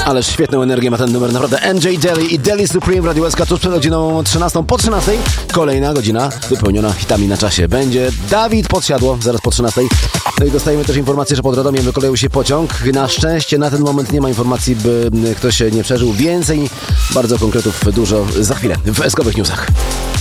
Ależ świetną energię ma ten numer, naprawdę. NJ Daly i Daly Supreme w Radio SK tuż przed godziną 13. Po 13 kolejna godzina wypełniona hitami na czasie. Będzie Dawid Podsiadło, zaraz po 13. No i dostajemy też informację, że pod Radomiem wykoleił się pociąg. Na szczęście na ten moment nie ma informacji, by ktoś nie przeżył. Więcej bardzo konkretów dużo za chwilę w SK-owych newsach.